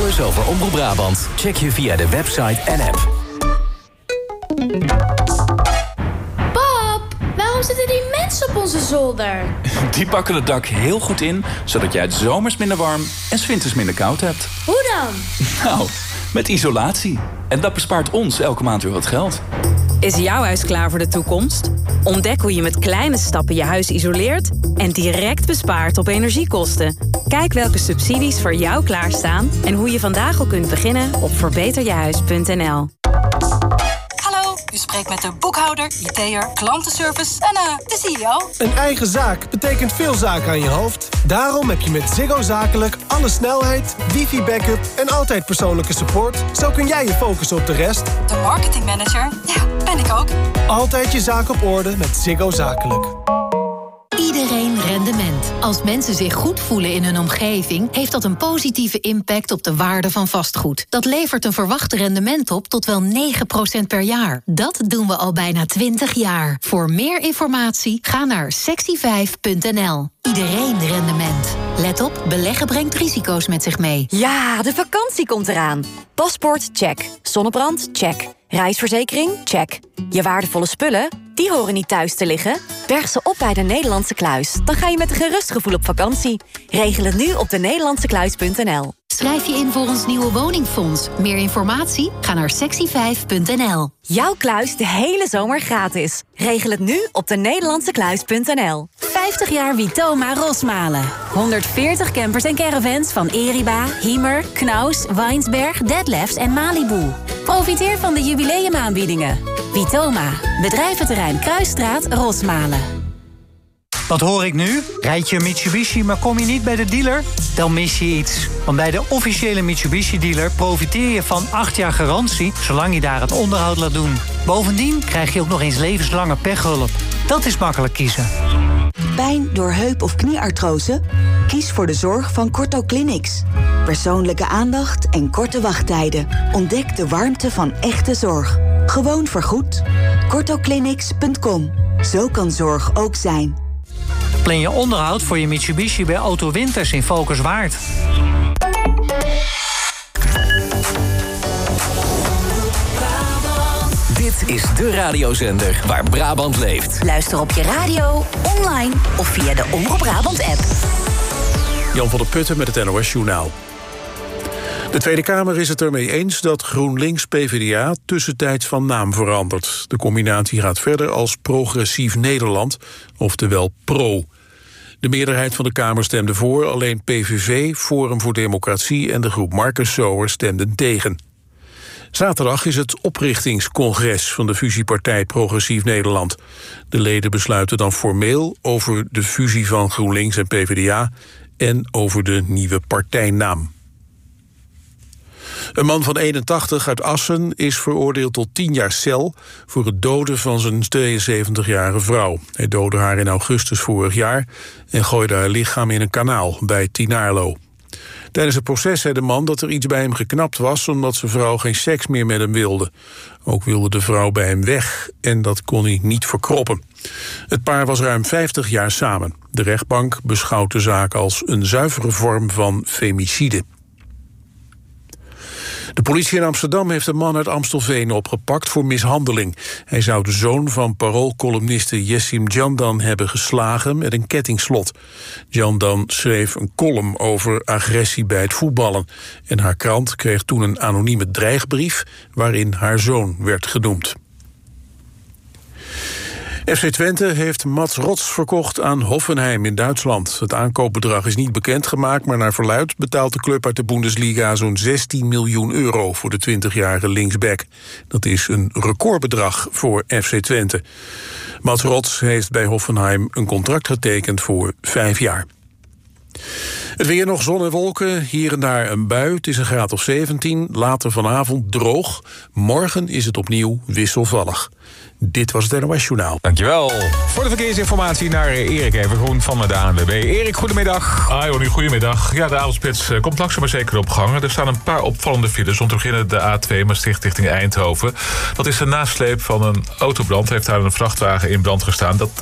Alles over Omroep Brabant check je via de website en app. Pap, waarom zitten die mensen op onze zolder? Die pakken het dak heel goed in, zodat jij het zomers minder warm en 's winters minder koud hebt. Hoe dan? Nou, met isolatie. En dat bespaart ons elke maand weer wat geld. Is jouw huis klaar voor de toekomst? Ontdek hoe je met kleine stappen je huis isoleert en direct bespaart op energiekosten. Kijk welke subsidies voor jou klaarstaan en hoe je vandaag al kunt beginnen op verbeterjehuis.nl. Hallo, u spreekt met de boekhouder, IT'er, klantenservice en de CEO. Een eigen zaak betekent veel zaken aan je hoofd. Daarom heb je met Ziggo Zakelijk alle snelheid, wifi-backup en altijd persoonlijke support. Zo kun jij je focussen op de rest. De marketingmanager, ja, ben ik ook. Altijd je zaak op orde met Ziggo Zakelijk. Iedereen rendement. Als mensen zich goed voelen in hun omgeving, heeft dat een positieve impact op de waarde van vastgoed. Dat levert een verwacht rendement op tot wel 9% per jaar. Dat doen we al bijna 20 jaar. Voor meer informatie ga naar sexy5.nl. Iedereen rendement. Let op, beleggen brengt risico's met zich mee. Ja, de vakantie komt eraan. Paspoort, check. Zonnebrand, check. Reisverzekering, check. Je waardevolle spullen, die horen niet thuis te liggen. Berg ze op bij de Nederlandse Kluis. Dan ga je met een gerust gevoel op vakantie. Regel het nu op denederlandsekluis.nl. Schrijf je in voor ons nieuwe woningfonds. Meer informatie? Ga naar sexy5.nl. Jouw kluis de hele zomer gratis. Regel het nu op denederlandsekluis.nl. 50 jaar Vitoma Rosmalen. 140 campers en caravans van Eriba, Hiemer, Knaus, Weinsberg, Detlefs en Malibu. Profiteer van de jubileumaanbiedingen. Vitoma, bedrijventerrein Kruisstraat, Rosmalen. Wat hoor ik nu? Rijd je een Mitsubishi, maar kom je niet bij de dealer? Dan mis je iets. Want bij de officiële Mitsubishi-dealer profiteer je van 8 jaar garantie, zolang je daar het onderhoud laat doen. Bovendien krijg je ook nog eens levenslange pechhulp. Dat is makkelijk kiezen. Pijn door heup- of knieartrose? Kies voor de zorg van Corto Clinics. Persoonlijke aandacht en korte wachttijden. Ontdek de warmte van echte zorg. Gewoon vergoed. CortoClinics.com. Zo kan zorg ook zijn. Plan je onderhoud voor je Mitsubishi bij Auto Winters in Valkenswaard. Dit is de radiozender waar Brabant leeft. Luister op je radio, online of via de Omroep Brabant-app. Jan van der Putten met het NOS-journaal. De Tweede Kamer is het ermee eens dat GroenLinks-PVDA tussentijds van naam verandert. De combinatie gaat verder als Progressief Nederland, oftewel PRO. De meerderheid van de Kamer stemde voor, alleen PVV, Forum voor Democratie en de groep Marcus Sower stemden tegen. Zaterdag is het oprichtingscongres van de fusiepartij Progressief Nederland. De leden besluiten dan formeel over de fusie van GroenLinks en PvdA en over de nieuwe partijnaam. Een man van 81 uit Assen is veroordeeld tot 10 jaar cel voor het doden van zijn 72-jarige vrouw. Hij doodde haar in augustus vorig jaar en gooide haar lichaam in een kanaal bij Tinaarlo. Tijdens het proces zei de man dat er iets bij hem geknapt was omdat zijn vrouw geen seks meer met hem wilde. Ook wilde de vrouw bij hem weg en dat kon hij niet verkroppen. Het paar was ruim 50 jaar samen. De rechtbank beschouwt de zaak als een zuivere vorm van femicide. De politie in Amsterdam heeft een man uit Amstelveen opgepakt voor mishandeling. Hij zou de zoon van Parool-columniste Jessim Candan hebben geslagen met een kettingslot. Candan schreef een column over agressie bij het voetballen. En haar krant kreeg toen een anonieme dreigbrief waarin haar zoon werd genoemd. FC Twente heeft Mats Rots verkocht aan Hoffenheim in Duitsland. Het aankoopbedrag is niet bekendgemaakt, maar naar verluidt betaalt de club uit de Bundesliga zo'n 16 miljoen euro voor de 20-jarige linksback. Dat is een recordbedrag voor FC Twente. Mats Rots heeft bij Hoffenheim een contract getekend voor 5 jaar. Het weer nog zon en wolken, hier en daar een bui. Het is een graad of 17, later vanavond droog. Morgen is het opnieuw wisselvallig. Dit was het NOS Journaal. Dankjewel. Voor de verkeersinformatie naar Erik Evengroen van de ANWB. Erik, goedemiddag. Jonnie, goedemiddag. Ja, de avondspits komt langzaam maar zeker op gang. Er staan een paar opvallende files. Om te beginnen de A2 Maastricht richting Eindhoven. Dat is de nasleep van een autobrand. Heeft daar een vrachtwagen in brand gestaan. Dat